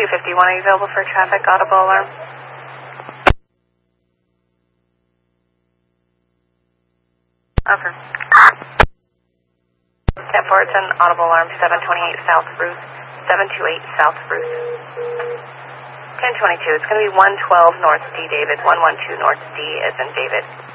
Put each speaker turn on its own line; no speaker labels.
251, are you available for a traffic audible alarm? 10-4, it's an audible alarm, 728 South Ruth, 728 South Ruth. 1022, it's going to be 112 North D, David, 112 North D as in David.